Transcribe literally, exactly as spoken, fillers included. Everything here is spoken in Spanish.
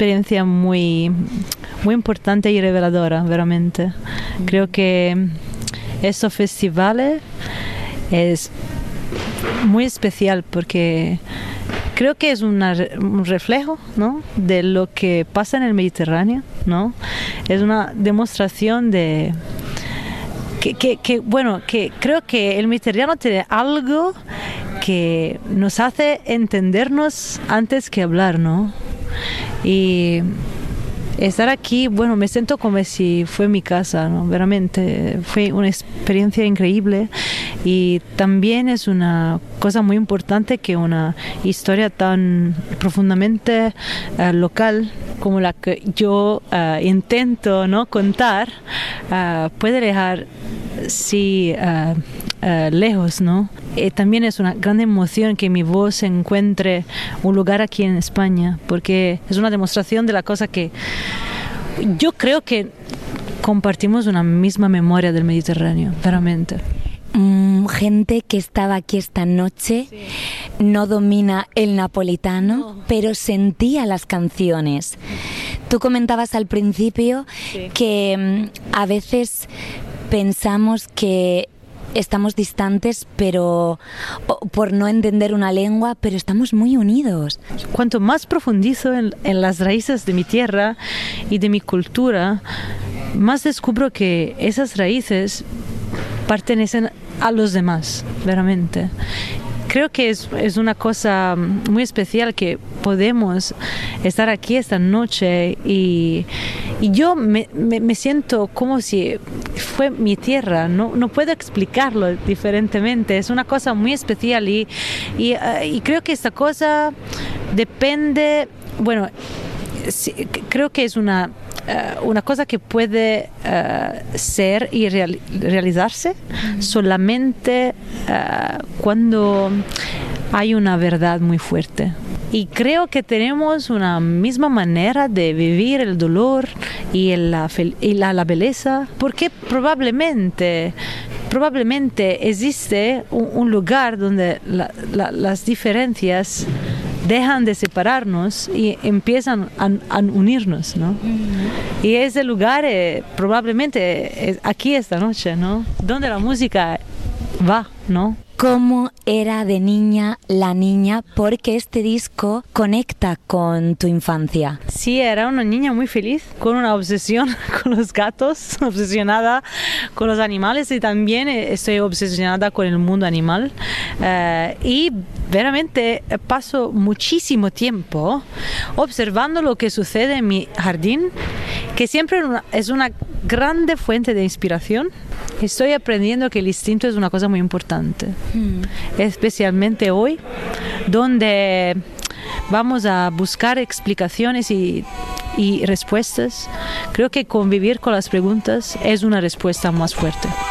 experiencia muy, muy importante y reveladora, realmente. Mm. Creo que estos festivales es muy especial porque creo que es una, un reflejo, ¿no?, de lo que pasa en el Mediterráneo, ¿no? Es una demostración de que, que, que bueno, que creo que el Mediterráneo tiene algo que nos hace entendernos antes que hablar, ¿no? Y estar aquí, bueno, me siento como si fue mi casa, ¿no? Realmente fue una experiencia increíble y también es una cosa muy importante que una historia tan profundamente uh, local como la que yo uh, intento, ¿no?, contar, uh, puede dejar sí uh, uh, lejos, ¿no? Y también es una gran emoción que mi voz encuentre un lugar aquí en España, porque es una demostración de la cosa que yo creo que compartimos una misma memoria del Mediterráneo, veramente. Mm, gente que estaba aquí esta noche, sí, no domina el napolitano, no, pero sentía las canciones. Tú comentabas al principio, sí, que mm, a veces pensamos que estamos distantes, pero por no entender una lengua, pero estamos muy unidos. Cuanto más profundizo en, en las raíces de mi tierra y de mi cultura, más descubro que esas raíces pertenecen a los demás, veramente. Creo que es, es una cosa muy especial que podemos estar aquí esta noche y, y yo me, me, me siento como si fue mi tierra, no, no puedo explicarlo diferentemente, es una cosa muy especial y, y, uh, y creo que esta cosa depende, bueno, sí, creo que es una Uh, una cosa que puede uh, ser y real, realizarse mm. solamente uh, cuando hay una verdad muy fuerte. Y creo que tenemos una misma manera de vivir el dolor y la, y la, la belleza, porque probablemente, probablemente existe un, un lugar donde la, la, las diferencias dejan de separarnos y empiezan a, a unirnos, ¿no? Mm-hmm. Y ese lugar eh, probablemente es aquí esta noche, ¿no? Donde la música va, ¿no? ¿Cómo era de niña la niña? Porque este disco conecta con tu infancia. Sí, era una niña muy feliz, con una obsesión con los gatos, obsesionada con los animales y también estoy obsesionada con el mundo animal. Uh, y veramente paso muchísimo tiempo observando lo que sucede en mi jardín, que siempre es una grande fuente de inspiración. Estoy aprendiendo que el instinto es una cosa muy importante, mm. especialmente hoy, donde vamos a buscar explicaciones y, y respuestas. Creo que convivir con las preguntas es una respuesta más fuerte.